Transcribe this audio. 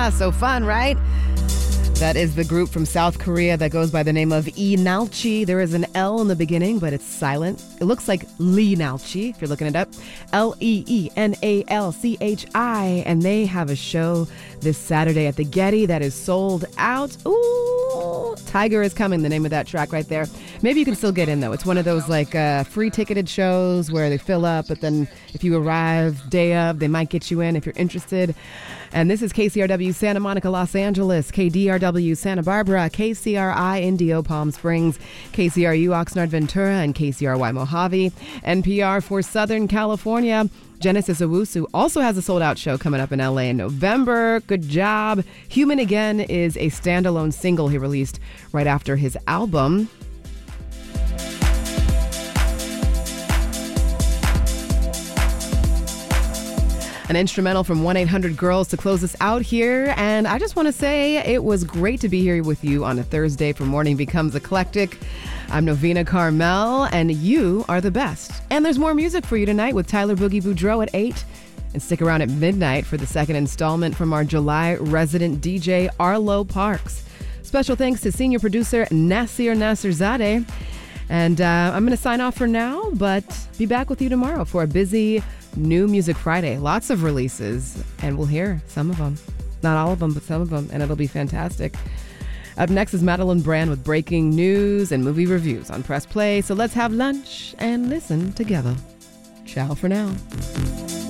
So fun, right? That is the group from South Korea that goes by the name of Enalchi. There is an L in the beginning, but it's silent. It looks like Leenalchi, if you're looking it up. Leenalchi. And they have a show this Saturday at the Getty that is sold out. Ooh, Tiger is Coming, the name of that track right there. Maybe you can still get in, though. It's one of those like free ticketed shows where they fill up, but then if you arrive day of, they might get you in if you're interested. And this is KCRW Santa Monica, Los Angeles, KDRW Santa Barbara, KCRI Indio Palm Springs, KCRU Oxnard Ventura, and KCRY Mojave. NPR for Southern California. Genesis Owusu also has a sold-out show coming up in LA in November. Good job. Human Again is a standalone single he released right after his album. An instrumental from 1-800-GIRLS to close us out here. And I just want to say it was great to be here with you on a Thursday for Morning Becomes Eclectic. I'm Novena Carmel, and you are the best. And there's more music for you tonight with Tyler Boogie Boudreaux at 8. And stick around at midnight for the second installment from our July resident DJ, Arlo Parks. Special thanks to senior producer Nasir Nasirzadeh. And I'm going to sign off for now, but be back with you tomorrow for a busy New Music Friday. Lots of releases, and we'll hear some of them. Not all of them, but some of them, and it'll be fantastic. Up next is Madeline Brand with breaking news and movie reviews on Press Play. So let's have lunch and listen together. Ciao for now.